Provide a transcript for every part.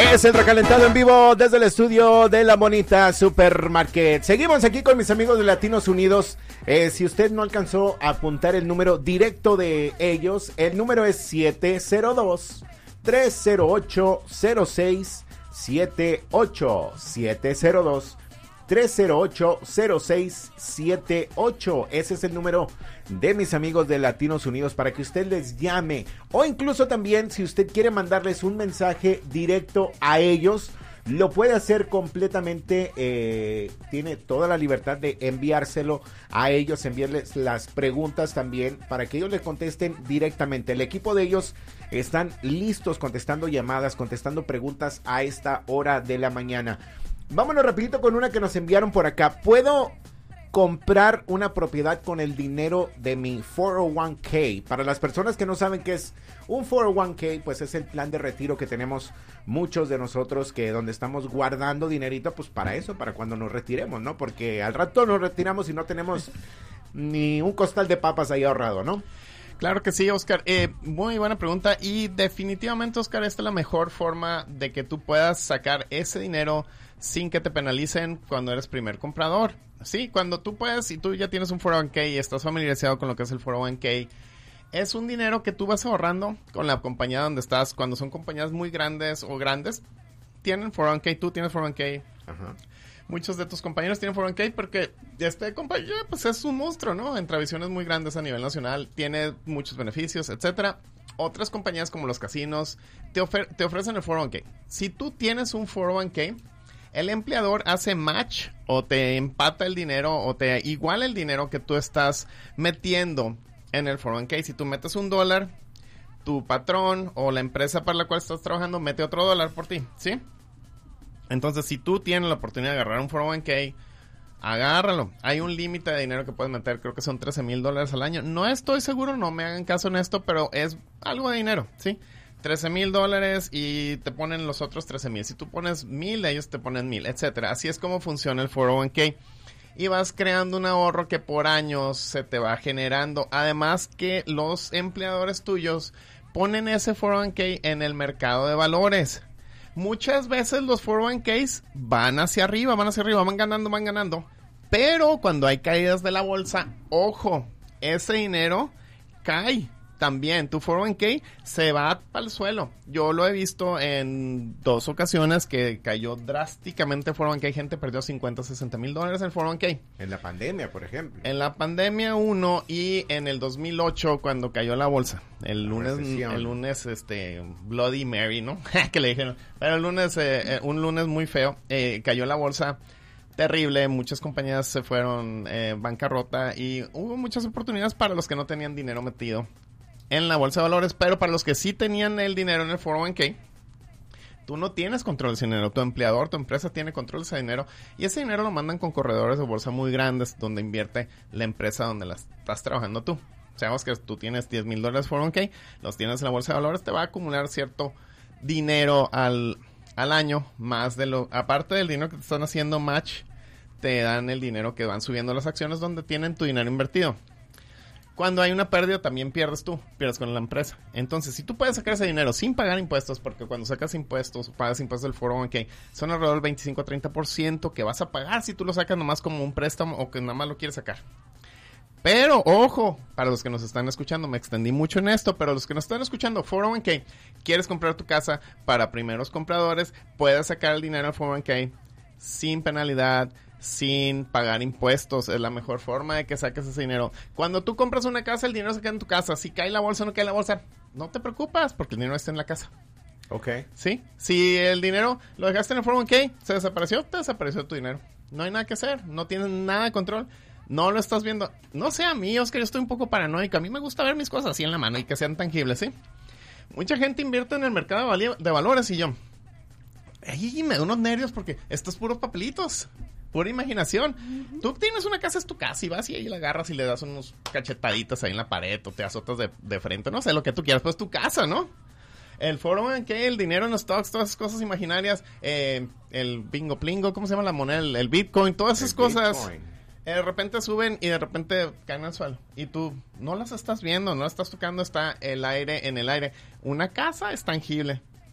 Es el recalentado en vivo desde el estudio de La Bonita Supermarket. Seguimos aquí con mis amigos de Latinos Unidos. Si usted no alcanzó a apuntar el número directo de ellos, el número es 702-308-0678. 702-308-0678. Ese es el número de mis amigos de Latinos Unidos para que usted les llame. O incluso también si usted quiere mandarles un mensaje directo a ellos, lo puede hacer completamente. Tiene toda la libertad de enviárselo a ellos, enviarles las preguntas también para que ellos le contesten directamente. El equipo de ellos están listos contestando llamadas, contestando preguntas a esta hora de la mañana. Vámonos rapidito con una que nos enviaron por acá. ¿Puedo comprar una propiedad con el dinero de mi 401k? Para las personas que no saben qué es un 401k, pues es el plan de retiro que tenemos muchos de nosotros, que donde estamos guardando dinerito, pues para eso, para cuando nos retiremos, ¿no? Porque al rato nos retiramos y no tenemos ni un costal de papas ahí ahorrado, ¿no? Claro que sí, Oscar. Muy buena pregunta y definitivamente, Oscar, esta es la mejor forma de que tú puedas sacar ese dinero sin que te penalicen cuando eres primer comprador. Sí, cuando tú puedes y tú ya tienes un 401k y estás familiarizado con lo que es el 401k, es un dinero que tú vas ahorrando con la compañía donde estás. Cuando son compañías muy grandes o grandes, tienen 401k, tú tienes 401k. Ajá. Muchos de tus compañeros tienen 401k porque este compañía pues es un monstruo, ¿no? Entra visiones muy grandes a nivel nacional, tiene muchos beneficios, etcétera. Otras compañías como los casinos te ofrecen el 401k. Si tú tienes un 401k, el empleador hace match o te empata el dinero o te iguala el dinero que tú estás metiendo en el 401k. Si tú metes $1, tu patrón o la empresa para la cual estás trabajando mete otro $1 por ti, ¿sí? Entonces, si tú tienes la oportunidad de agarrar un 401k, agárralo. Hay un límite de dinero que puedes meter, creo que son $13,000 al año. No estoy seguro, no me hagan caso en esto, pero es algo de dinero, ¿sí? $13,000 y te ponen los otros 13,000. Si tú pones 1,000, ellos te ponen 1,000, etcétera. Así es como funciona el 401k. Y vas creando un ahorro que por años se te va generando. Además que los empleadores tuyos ponen ese 401k en el mercado de valores. Muchas veces los 401ks van hacia arriba, van ganando. Pero cuando hay caídas de la bolsa, ojo, ese dinero cae. También tu 401k se va para el suelo. Yo lo he visto en 2 ocasiones que cayó drásticamente el 401k. Gente perdió $50,000-$60,000 en el 401k. En la pandemia, por ejemplo. En la pandemia 1 y en el 2008 cuando cayó la bolsa. El lunes Bloody Mary, ¿no? Que le dijeron. Pero el lunes, un lunes muy feo, cayó la bolsa. Terrible, muchas compañías se fueron bancarrota y hubo muchas oportunidades para los que no tenían dinero metido en la bolsa de valores, pero para los que sí tenían el dinero en el 401k, tú no tienes control de ese dinero, tu empleador, tu empresa tiene control de ese dinero y ese dinero lo mandan con corredores de bolsa muy grandes donde invierte la empresa donde la estás trabajando tú. Sabemos que tú tienes $10,000 401k, los tienes en la bolsa de valores, te va a acumular cierto dinero al año, más de lo, aparte del dinero que te están haciendo match, te dan el dinero que van subiendo las acciones donde tienen tu dinero invertido. Cuando hay una pérdida, también pierdes con la empresa. Entonces, si tú puedes sacar ese dinero sin pagar impuestos, porque cuando sacas impuestos, pagas impuestos del 401k, son alrededor del 25-30% que vas a pagar si tú lo sacas nomás como un préstamo o que nada más lo quieres sacar. Pero, ojo, para los que nos están escuchando, me extendí mucho en esto, pero los que nos están escuchando, 401k, quieres comprar tu casa para primeros compradores, puedes sacar el dinero del 401k sin penalidad, sin pagar impuestos. Es la mejor forma de que saques ese dinero. Cuando tú compras una casa, el dinero se queda en tu casa. Si cae la bolsa o no cae la bolsa, no te preocupas porque el dinero está en la casa. Ok. ¿Sí? Si el dinero lo dejaste en el 401k, se desapareció, te desapareció tu dinero. No hay nada que hacer, no tienes nada de control. No lo estás viendo. No sé a mí, Oscar, yo estoy un poco paranoico. A mí me gusta ver mis cosas así en la mano y que sean tangibles, ¿sí? Mucha gente invierte en el mercado de valores y yo... Ahí me da unos nervios porque esto es puros papelitos. Pura imaginación. Uh-huh. Tú tienes una casa, es tu casa y vas y ahí la agarras y le das unos cachetaditas ahí en la pared o te azotas de frente. No sé, lo que tú quieras, pues es tu casa, ¿no? El 401k, el dinero en los stocks, todas esas cosas imaginarias, el bingo plingo, ¿cómo se llama la moneda? El Bitcoin, todas esas cosas. De repente suben y de repente caen al suelo. Y tú no las estás viendo, no las estás tocando, está el aire en el aire. Una casa es tangible.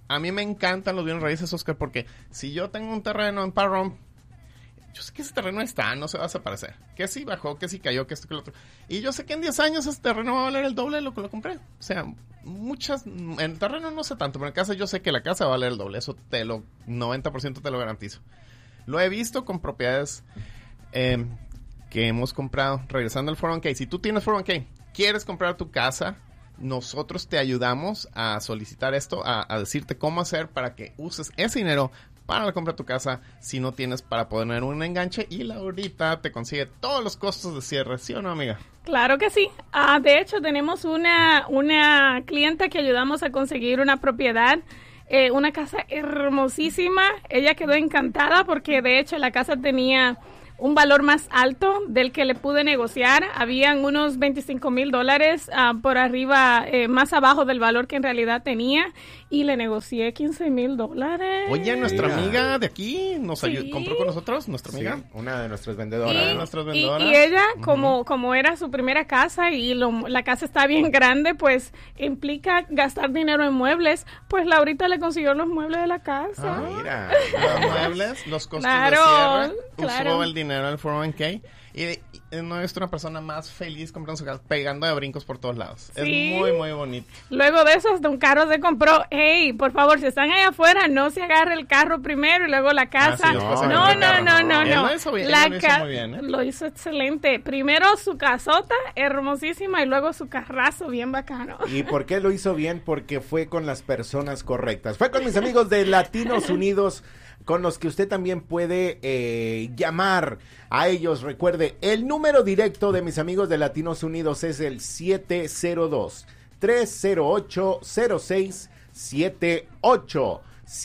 A mí me encantan los bienes raíces, Oscar, porque si yo tengo un terreno en Parrom, yo sé que ese terreno está, no se va a desaparecer. Que si bajó, que si cayó, que esto, que lo otro. Y yo sé que en 10 años ese terreno va a valer el doble de lo que lo compré. O sea, en el terreno no sé tanto, pero en casa yo sé que la casa va a valer el doble. Eso 90% te lo garantizo. Lo he visto con propiedades que hemos comprado. Regresando al 401k, si tú tienes 401k, quieres comprar tu casa, nosotros te ayudamos a solicitar esto, a decirte cómo hacer para que uses ese dinero para la compra de tu casa si no tienes para poner un enganche, y Laurita te consigue todos los costos de cierre, ¿sí o no, amiga? Claro que sí. De hecho, tenemos una clienta que ayudamos a conseguir una propiedad, una casa hermosísima. Ella quedó encantada porque de hecho la casa tenía un valor más alto del que le pude negociar. Habían unos $25,000 por arriba, más abajo del valor que en realidad tenía, y le negocié $15,000. Oye, nuestra amiga de aquí compró con nosotros, nuestra amiga. Sí, una de nuestras vendedoras. Y ella, como era su primera casa y la casa está bien grande, pues implica gastar dinero en muebles. Pues Laurita le consiguió los muebles de la casa. Mira. Los muebles, los costos de cierre, usó el dinero del 401k. Y no he visto una persona más feliz comprando su casa, pegando de brincos por todos lados. Sí. Es muy, muy bonito. Luego de eso, hasta un carro se compró. Hey, por favor, si están allá afuera, no se agarre el carro primero y luego la casa. No. Lo hizo bien, muy bien, ¿eh? Lo hizo excelente. Primero su casota, hermosísima, y luego su carrazo, bien bacano. ¿Y por qué lo hizo bien? Porque fue con las personas correctas. Fue con mis amigos de Latinos Unidos, con los que usted también puede llamar a ellos. Recuerde, el número directo de mis amigos de Latinos Unidos es el 702-308-0678.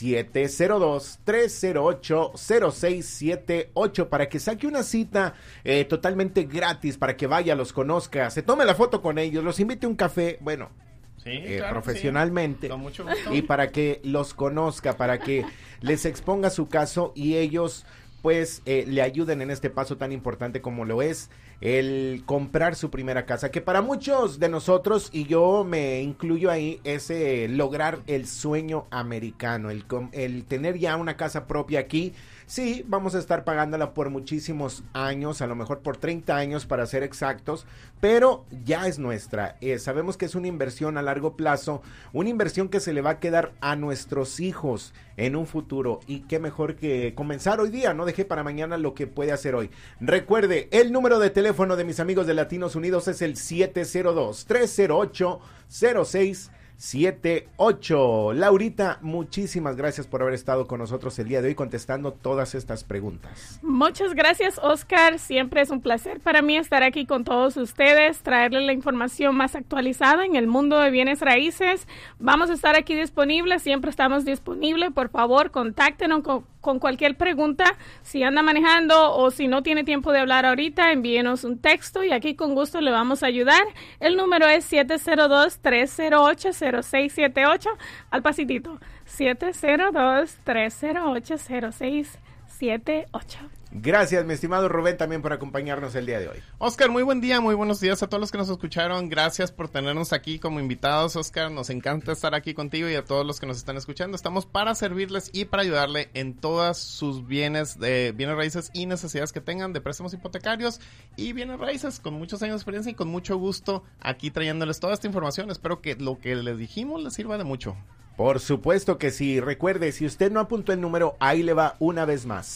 702-308-0678 para que saque una cita totalmente gratis, para que vaya, los conozca, se tome la foto con ellos, los invite a un café, bueno, sí, claro, profesionalmente, con mucho gusto. Y para que los conozca, para que les exponga su caso y ellos pues le ayuden en este paso tan importante como lo es el comprar su primera casa, que para muchos de nosotros, y yo me incluyo ahí, es lograr el sueño americano, el tener ya una casa propia aquí. Sí, vamos a estar pagándola por muchísimos años, a lo mejor por 30 años para ser exactos, pero ya es nuestra. Sabemos que es una inversión a largo plazo, una inversión que se le va a quedar a nuestros hijos en un futuro, y qué mejor que comenzar hoy día, no deje para mañana lo que puede hacer hoy. Recuerde, el número de teléfono de mis amigos de Latinos Unidos es el 702-308-0678. Laurita, muchísimas gracias por haber estado con nosotros el día de hoy contestando todas estas preguntas. Muchas gracias, Oscar. Siempre es un placer para mí estar aquí con todos ustedes, traerles la información más actualizada en el mundo de bienes raíces. Vamos a estar aquí disponibles, siempre estamos disponibles. Por favor, contáctenos con cualquier pregunta. Si anda manejando o si no tiene tiempo de hablar ahorita, envíenos un texto y aquí con gusto le vamos a ayudar. El número es 702-308-0678. Al pasitito, 702-308-0678. Gracias, mi estimado Rubén, también por acompañarnos el día de hoy. Oscar, muy buen día, muy buenos días a todos los que nos escucharon. Gracias por tenernos aquí como invitados, Oscar. Nos encanta estar aquí contigo y a todos los que nos están escuchando. Estamos para servirles y para ayudarle en todas sus bienes raíces y necesidades que tengan de préstamos hipotecarios y bienes raíces, con muchos años de experiencia y con mucho gusto aquí trayéndoles toda esta información. Espero que lo que les dijimos les sirva de mucho. Por supuesto que sí. Recuerde, si usted no apuntó el número, ahí le va una vez más.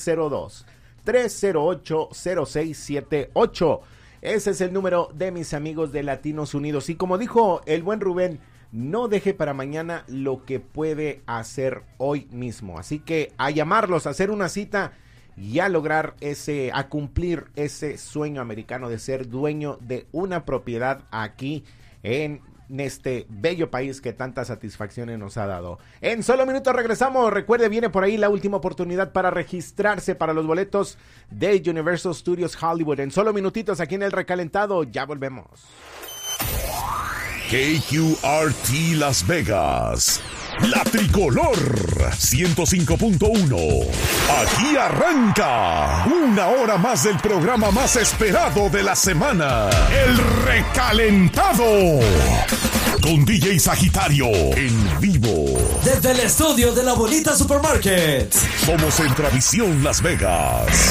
702-308-0678. Ese es el número de mis amigos de Latinos Unidos. Y como dijo el buen Rubén, no deje para mañana lo que puede hacer hoy mismo. Así que a llamarlos, a hacer una cita y a lograr a cumplir ese sueño americano de ser dueño de una propiedad aquí en este bello país que tantas satisfacciones nos ha dado. En solo minutos regresamos. Recuerde, viene por ahí la última oportunidad para registrarse para los boletos de Universal Studios Hollywood. En solo minutitos aquí en El Recalentado, ya volvemos. KQRT Las Vegas, la tricolor 105.1. Aquí arranca una hora más del programa más esperado de la semana, El Recalentado, con DJ Sagitario en vivo. desde el estudio de La Bonita Supermarket. Somos Centravisión Las Vegas.